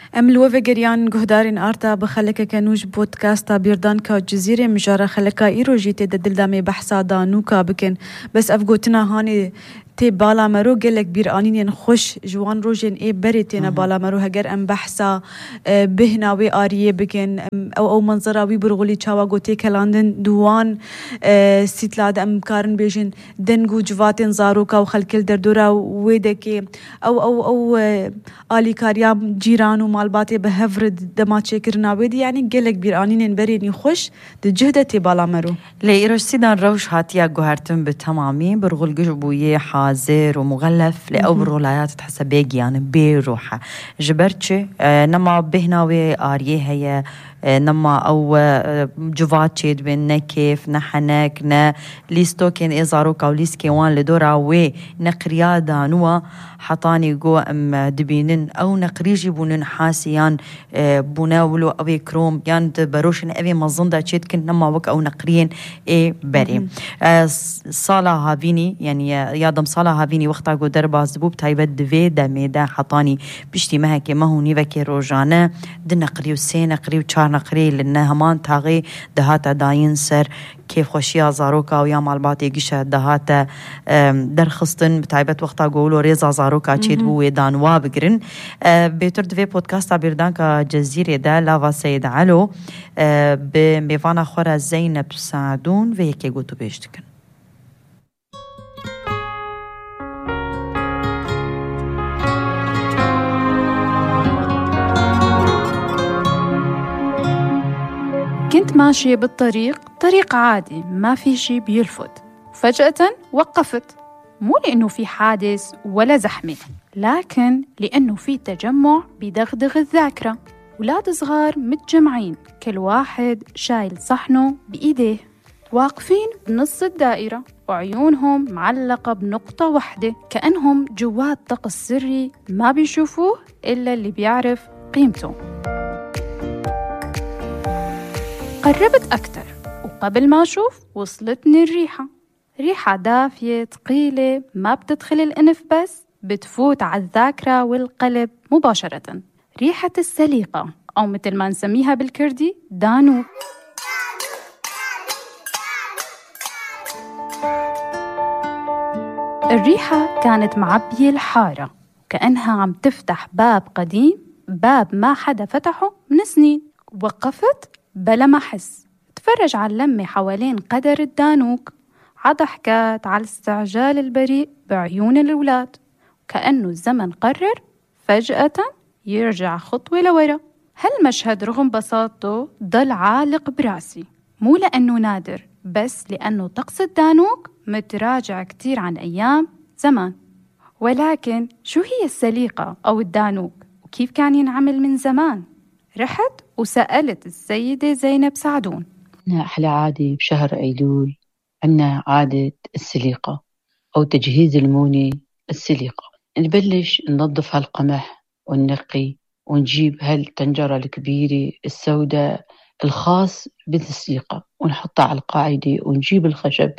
ام الوفجريان جهدارين آرتا بخلك كانوش بودكاستا بيردان كا جزيرة مجارة خلكا إيروجي تددل دامي بحثا دانوكا بكن بس أفقوتنا هاني تي بالا مرو قلك بيرانين خوش جوان روجين اي بريتين بالا مرو هجر ام بحثا بهنا وي آريه بكن او منظرة وي برغولي چاوا گوتي كلاندن دوان سيتلاد ام كارن بيجن دنگو جواتين زاروكا وخلكل دردورا ويدكي او آلي كاريام جيران ومالباتي بهفرد دما تشكرنا ويدي يعني قلك بيرانين بريني خوش دجهدة تي بالا مرو لإيروش سيدان روش هاتيا جوهرتن بتمامي برغل جبوية حاضر ومغلف لأو برغلايات تحسب بيجي يعني بيروحة جبرتش نما بهناوي آريه هي نما أو جوات شيد بين كيف نحنك نا ليستوكين إزاروكا وليسكي وان لدورا وي نقريا دانوا حطاني جو أم دبينن أو نقريجي بونن حاسيان بناولو أبي كروم يان بروشن أبي مظندا شيد كن نما وك أو نقرين إيه بري صالة هافيني يعني يادم صالة هافيني وقتا جو دربا زبوب تايبت دفي دميدا حطاني بشتي مهكي ماهو نيفكي روجانا دنقريو سين نقريو چار نقري لأنها همان تاغي دهاتا داين سر كيف خوشيا زاروكا ويا مالباتي قشة دهاتا درخصتن بتايبت وقتا قولو ريزا زاروكا تشيد بوي دانوا بقرن بيتر دفي بودكاستا بيردانكا جزيرة دا لافا سيد علو بميفانا خورا زينب سعدون ويكي قوتو بيشتكن كنت ماشية طريق عادي ما في شي بيلفت فجأة وقفت مو لأنه في حادث ولا زحمة لكن لأنه في تجمع بيدغدغ الذاكرة ولاد صغار متجمعين كل واحد شايل صحنه بإيديه واقفين بنص الدائرة وعيونهم معلقة بنقطة واحدة كأنهم جوات طقس سري ما بيشوفوه إلا اللي بيعرف قيمته. قربت أكتر وقبل ما أشوف وصلتني ريحة دافية ثقيلة ما بتدخل الأنف بس بتفوت على الذاكرة والقلب مباشرة. ريحة السليقة أو مثل ما نسميها بالكردي دانوك. الريحة كانت معبية الحارة كأنها عم تفتح باب قديم، باب ما حدا فتحه من سنين. وقفت بلا ما أحس تفرج على اللمة حوالين قدر الدانوك، عضحكات على الاستعجال البريء بعيون الأولاد، كأنه الزمن قرر فجأة يرجع خطوة لورا. هالمشهد رغم بساطته ضل عالق براسي، مو لأنه نادر بس لأنه طقس الدانوك متراجع كتير عن أيام زمان. ولكن شو هي السليقة أو الدانوك وكيف كان ينعمل من زمان؟ رحت وسألت السيدة زينب سعدون. أحلى عادة بشهر أيلول عنا عادة السليقة أو تجهيز المونة. السليقة نبلش ننظف هالقمح وننقي ونجيب هالطنجرة الكبيرة السوداء الخاص بالسليقة ونحطها على القاعدة ونجيب الخشب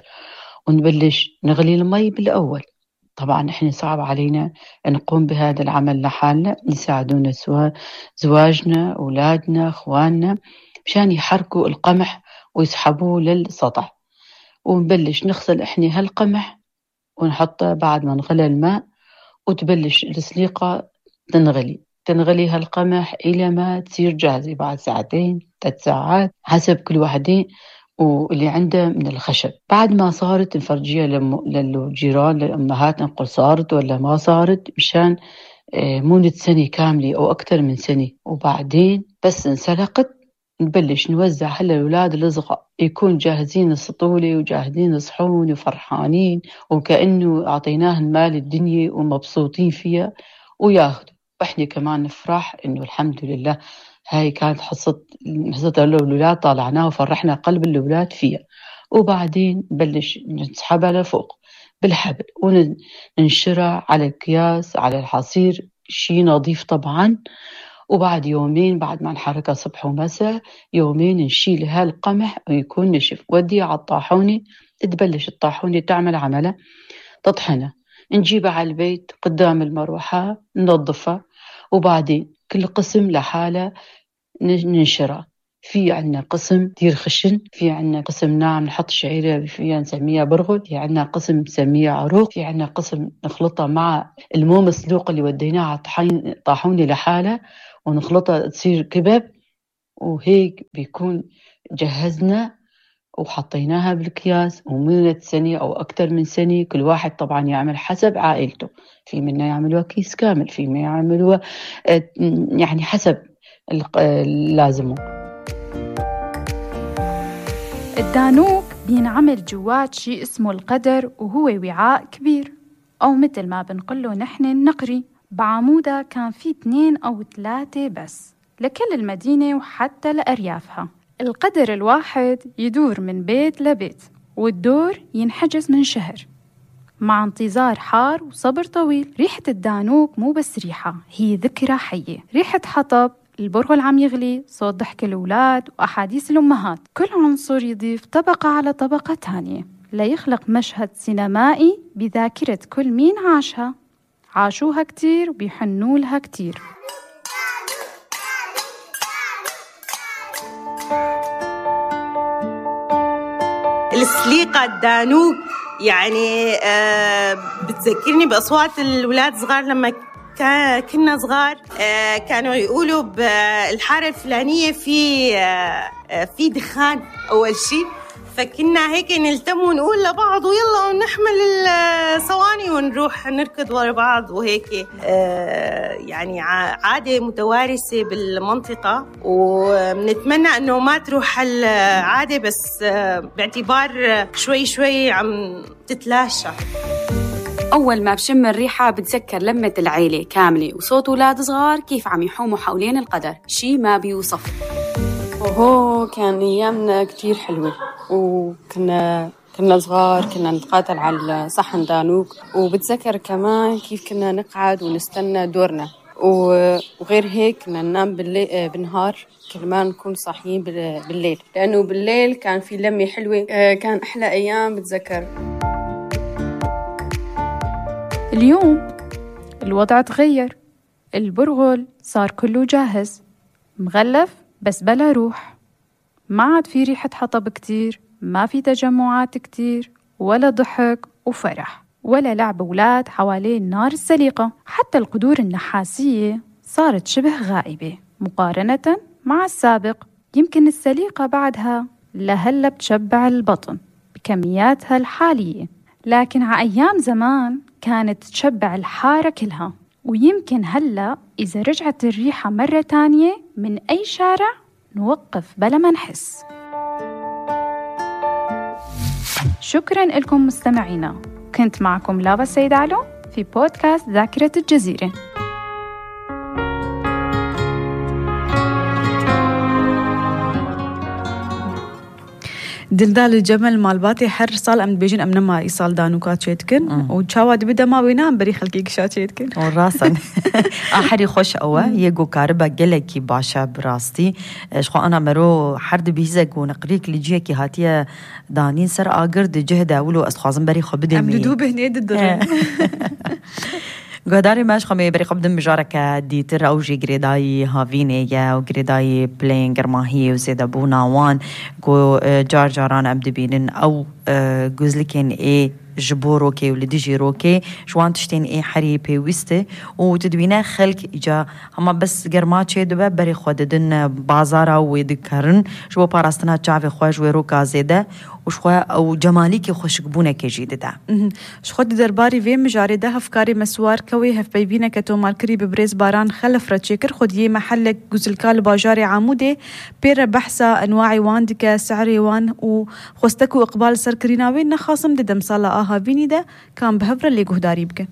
ونبلش نغلي المي بالأول. طبعا احنا صعب علينا نقوم بهذا العمل لحالنا، يساعدونا سواء زواجنا أولادنا أخواننا مشان يحركوا القمح ويسحبوه للسطح. ونبلش نغسل احنا هالقمح ونحطه بعد ما نغلي الماء وتبلش السليقة تنغلي هالقمح إلى ما تصير جاهزة بعد 2-3 ساعات حسب كل واحدين واللي عنده من الخشب. بعد ما صارت نفرجيها للجيران للأمهات نقول صارت ولا ما صارت مشان مدة سنة كاملة أو أكثر من سنة. وبعدين بس انسلقت نبلش نوزع هلا الأولاد الصغار يكون جاهزين السطولة وجاهزين الصحون وفرحانين وكأنه أعطيناهم مال الدنيا ومبسوطين فيها وياخدوا، وإحنا كمان نفرح إنه الحمد لله هاي كانت حصة الأولاد طالعناها وفرحنا قلب الأولاد فيها. وبعدين نبلش نسحبها لفوق بالحبل وننشرها على الأكياس على الحصير شيء نظيف طبعا. وبعد يومين بعد ما نحركها صبح ومساء يومين نشيل هالقمح ويكون نشف وديها على الطاحونة. تبلش الطاحونة تعمل عملها تطحنها نجيبها على البيت قدام المروحة ننظفها وبعدين كل قسم لحالة ننشره. في عنا قسم دير خشن، في عنا قسم ناعم نحط شعيرة فيها نسميها برغل، في عنا قسم نسميها عروق، في عنا قسم نخلطها مع المو مسلوق اللي وديناه على طاحونة لحالة ونخلطها تصير كباب، وهيك بيكون جهزنا وحطيناها بالكياس ومدة سنة أو أكثر من سنة. كل واحد طبعا يعمل حسب عائلته، في منا يعملوا كيس كامل، في منا يعملوا يعني حسب اللازمه. الدانوك بينعمل جوات شيء اسمه القدر، وهو وعاء كبير أو مثل ما بنقله نحن النقري. بعمودة كان في 2 أو 3 بس لكل المدينة وحتى لأريافها. القدر الواحد يدور من بيت لبيت، والدور ينحجز من شهر مع انتظار حار وصبر طويل. ريحة الدانوك مو بس ريحة، هي ذكرى حية، ريحة حطب، البرغل عم يغلي، صوت ضحك الأولاد وأحاديث الأمهات. كل عنصر يضيف طبقة على طبقة تانية ليخلق مشهد سينمائي بذاكرة كل مين عاشوها كتير وبيحنوا لها كتير. السليقة الدانوك يعني بتذكرني بأصوات الولاد صغار لما كنا صغار. كانوا يقولوا بالحارة الفلانية في دخان أول شيء، فكنا هيك نلتم ونقول لبعض ويلا ونحمل الصواني ونروح نركض ورا بعض وهيك. يعني عادة متوارثة بالمنطقة، ونتمنى أنه ما تروح العادة، بس باعتبار شوي شوي عم تتلاشى. أول ما بشم الريحة بتذكر لمة العيلة كاملة وصوت أولاد صغار كيف عم يحوموا حوالين القدر، شي ما بيوصف. وهو كان أيامنا كتير حلوة، وكنا صغار كنا نتقاتل على صحن دانوك، وبتذكر كمان كيف كنا نقعد ونستنى دورنا، وغير هيك كنا ننام بالنهار كمان نكون صاحيين بالليل، لأنه بالليل كان في لمة حلوة. كان أحلى أيام بتذكر. اليوم الوضع تغير، البرغل صار كله جاهز مغلف بس بلا روح، ما عاد في ريحة حطب كتير، ما في تجمعات كتير، ولا ضحك وفرح، ولا لعب أولاد حوالين النار السليقة. حتى القدور النحاسية صارت شبه غائبة مقارنة مع السابق. يمكن السليقة بعدها لهلا بتشبع البطن بكمياتها الحالية، لكن على أيام زمان كانت تشبع الحارة كلها. ويمكن هلأ إذا رجعت الريحة مرة تانية من أي شارع نوقف بلا ما نحس. شكراً لكم مستمعينا، كنت معكم لاوة السيد علو في بودكاست ذاكرة الجزيرة. دلدال الجمل مال باتي حر صال أم بيجين أم نما إيصال دانوكات شيتكن وتشاواد بدا ما وينام بري خلقي كشات شيتكن وراسا أحري خوش أوا يجو كاربا جلكي باشا براستي شخو أنا مرو حرد بيزق ونقريك لجيكي هاتيا دانين سر آقرد جهدا ولو أسخازم بري خبدي أم لدوب هنيد الدرم قداري ماش خمي بري قبضن بجارك ديتر أو جي غريداي هافينيا و غريداي بلينجر ماهي وزيدا بونا وان جو جار جاران أبدبينن أو جوزلكين إيه جبوروكي ولدي جيروكي شوان تشتين إيه حري بيوستي وتدوينه خلق إجا هما بس جرماتشي دبا بري خوددن بازارا ويدكرن شو باراستنا تشافي خواج ويروكا زيدا وشوا أو جماليكي خوشكبونة كجيدة دا شخود درباري في مجارده هفكاري مسوار كوي هف بيبينه كتو مالكري ببريز باران خلف رتشيكر خود يه محلك جوزلكال باجاري عمودي بير بحثة أنواعي واندك سعري وان وخوستكو إقبال سركريناوين نخاصم ددم صالة آها فيني دا كان بهفر اللي قهداري بكن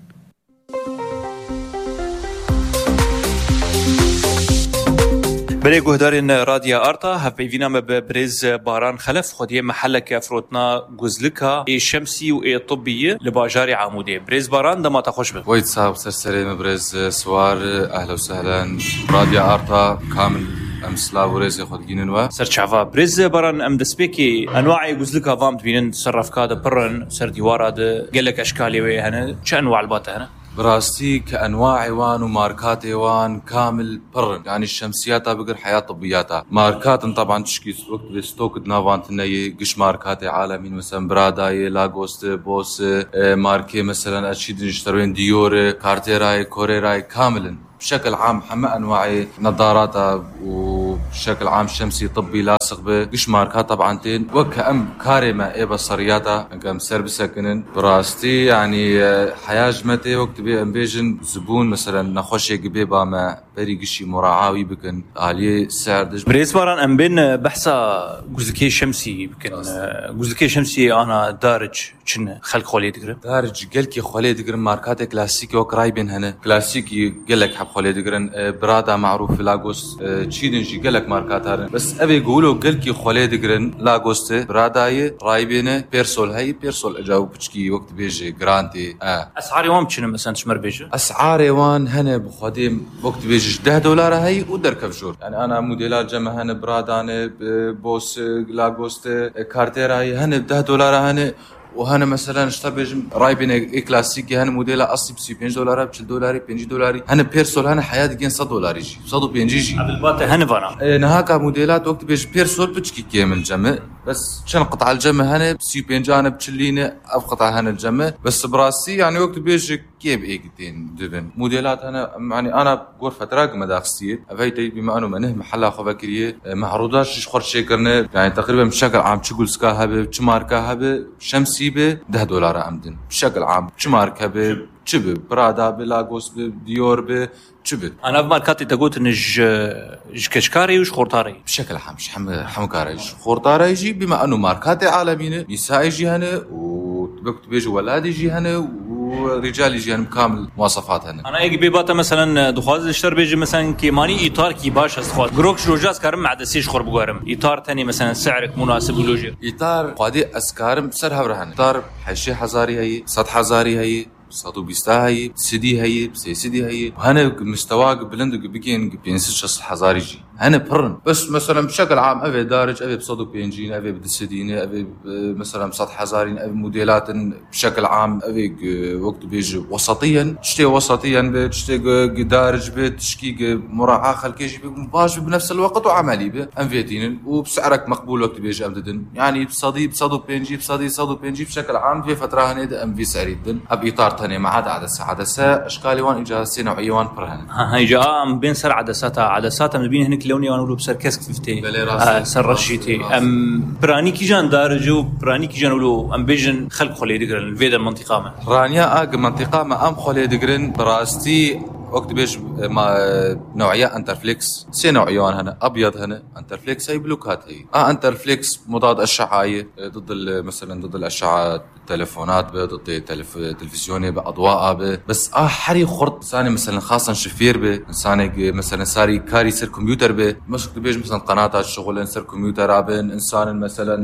بري جهدارين راديا أرتا هفبيفينا ببريز باران خلف خديه محلك أفروتنا جزلكها إيه شمسي وإيه طبية لباجاري عمودي بريز باران دما تخش به ويد صاحب سرسرين بريز سوار أهلا وسهلا راديا أرتا كامل أمسلا بريز خد جينوا سرچافا بريز باران أم دسبيكي أنواع جزلكها فام تبينن تصرف كذا برن سر ديوارا ده جلك أشكالي وهنا شو أنواع الباته هنا براستي كأنواع ايوان وماركات ايوان كامل برن، يعني الشمسيات بقر حياة طبياتها ماركات طبعا تشكي ستوك نافانت ني قش ماركات عالمين مثلا براداي لاغوست بوس ماركي مثلا اشيد نشتروين ديور كارتيراي كوريراي كاملا بشكل عام حما انواع نظاراتها وبشكل عام شمسي طبي لاصق بقش ماركات طبعا تين وكأم كارمة اي بصرياتها كم سيرفيس كنن براستي يعني حياة جمتي وقت بيجن زبون مثلا نخوشي قبيبا ما بريقشي مراعاوي بكن عليه سعر دج بريز باران ام بين بحثا جوزكي شمسي بكن جوزكي شمسي انا دارج شن خلق خولي دقرم دارج قالكي خولي دقرم ماركات كلاسيكي وقرايبين هنا كلاسيكي قالك حب خولي دقرن برادا معروف في لاغوس تشيدنجي قالك ماركات هارن بس ابي يقولوا قالكي خولي دقرن لاغوس براداي رايبينه بيرسول هاي بيرسول اجاو بتشكي وقت بيجي جرانتي اسعاري وام شنو مثلا تشمر بيجي اسعاري وان هنا بخديم وقت بيجي $10 هاي ودركف جور يعني انا موديلات جمع هنا برادانه بوس لاغوست كارتير هاي هنا $10 هنا وهنا مثلا اشتبج رايبين اي كلاسيكي هنا موديلا اصلي ب $5 $10 $5 $5 هنا بيرسول هنا حياتي جين $100 يجي $100 يجي قبل باته هنا فانا نهاك موديلات وقت بيج بيرسول بتشكي كامل الجمع بس شن قطع الجمع هنا ب$5 جانب تشلينه افقطع هنا الجمع بس براسي يعني وقت بيج كيب ايقتين دبن موديلات هنا يعني انا غرفه تراك مداخستي افيتي بما انه منه محل خو بكريه معروضات شخور شيكرنا يعني تقريبا بشكل عام تشغل سكا هبه تشماركا هبه شمسي ب $10 عمدن بشكل عام تشماركا ب تشبه برادا بلاغوس بديور بتشبه انا بماركاتي تقول نج كشكاري وش خورطاري بشكل عام حمكاري خورطاري يجي بما انه ماركات عالميه نساء يجي هنا وتبكت بيجي ولاد يجي هنا ورجال يجي هنا بكامل مواصفات هنا انا يجي بيباتا مثلا دخواز اشتر بيجي مثلا كيماني اطار كي باش استخواز جروكش روجاز كارم مع دسيش خور بقارم اطار ثاني مثلا سعرك مناسب ولوجي اطار قادي اسكارم سرها برهن اطار حشي حزاري هي سطح حزاري هي صادو بيستا هي سيدي هي سيدي هي وهنا مستواك بلندو بيجين بينسش شخص حزاري جي هنا برن بس مثلا بشكل عام ابي دارج ابي بصادو بينجين ابي بدسدينه ابي مثلا سطح حزاري ابي موديلات بشكل عام ابي وقت بيجي وسطيا تشتي وسطيا تشتي دارج بتشكي مراعاه خلكيجي باش بنفس الوقت وعملي بانفيتين وبسعرك مقبول وقت بيجي ابددن يعني بصادو بينجي بصادو بينجي بشكل عام في فتره هنا ام في سعريدن ابي اطار ثاني ما عدا عدسه اشكالي وان اجازه نوعيه وان برهن هاي جاء بين سر عدساتها من بين هناك لوني وانا بسر كاسك فتي سر رشيتي ام براني كي جان دارجو براني كي جان ولو ام بيجن خلق خلي دقرن الفيدا المنطقه ما رانيا منطقه ما ام خلي دقرن براستي وقت بيج ما نوعيه انترفليكس سي نوعيان هنا ابيض هنا انترفليكس هي بلوكات هي انترفليكس مضاد اشعه ضد مثلا ضد الاشعه التليفونات ضد التلفزيون باضواء بس حري خرط ثاني مثلا خاصه شفير انسان مثلا ساري كاري سير كمبيوتر مش بيج مثلا قناه الشغل سير كمبيوتر ابن انسان مثلا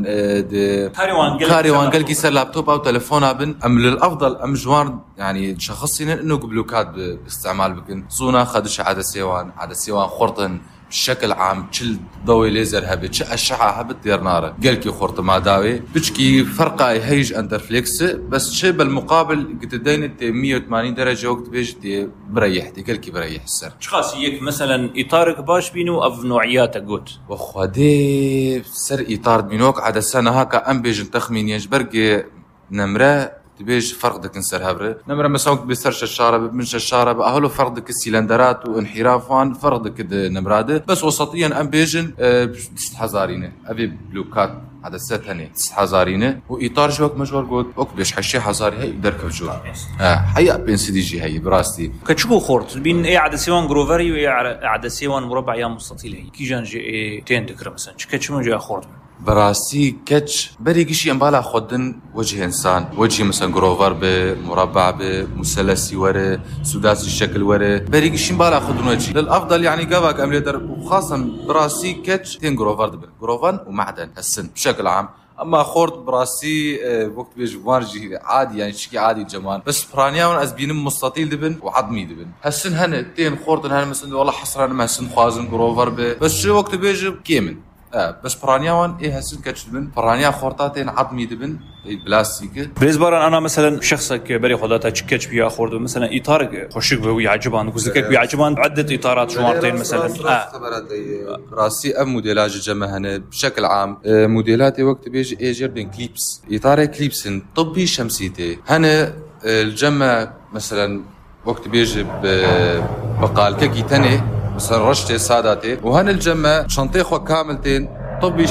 كاري وان قال كيسر لابتوب او تليفون ابن ام للافضل ام جوار يعني شخصي انه بلوكات باستعمال بكن صونا خدش عدسيوان خرطن بشكل عام تشل ضوي ليزر هبت تش اشعه هبت دير نار قالكي خرط ما داوي بتشكي فرقه هيج انترفليكس بس شي بالمقابل قلت دين 180 درجه وقت بيجي بريحتي قالكي بريح السر خاصيك مثلا اطارك باش بينو اف نوعياتك قلت وخدي سر اطار بينوك عدسه هكا ام بيج تخمين يجبرقي نمره تبيج فرق دك نسر هبره نمره مثلا بيسرش الشارب منش الشارب اهله فرق دك السيلندرات وانحرافان فرق دك نمراده بس وسطيا ام بيجن حزارينه ابي بلوكات هذا السات هني حزارينه واطار جوك مجور قد اوك بيش حشي حزاري هي دركب جو حقيقه بين سي دي جي هي براستي كتشبو خورت بين اي عدسيوان جروفري واي عدسيوان مربع يا مستطيل هي كي جان جي تين دكره مثلا كتشمو جا خورت براسي كتش بريقشي امبالا خدن وجه انسان وجه مثلا جروفر بمربع بمثلثي ورا سداسي الشكل ورا بريقشي امبالا خدن وجهي للافضل يعني قباك امليدر وخاصه براسي كتش تين جروفر ومعدن السن بشكل عام اما خورت براسي وقت بيج وارجي عادي يعني شكي عادي جمان بس برانياون ازبين مستطيل دبن وعظمي دبن هالسن هن تين خورت هن مثلا والله حصرا ما سن خوازن جروفر بس شو وقت بيج كيمن بس برانياوان هسن كاتش دبن برانيا خورطاتين عظمي دبن بلاستيكي. بريز باران انا مثلا شخصك بري خداتها تشكيتش بيا خورد مثلا اطار خوشك بوي عجبان وزكك بيعجبان عده اطارات شوارتين مثلا راسي ام موديلات الجمه هنا بشكل عام موديلاتي وقت بيجي ايجر بين كليبس اطار كليبسن طبي شمسيتي هنا الجمه مثلا وقت بيجي بقال كي تاني مثلا رشتي ساداتي وهنا الجمه شنطيخو كاملتين طبي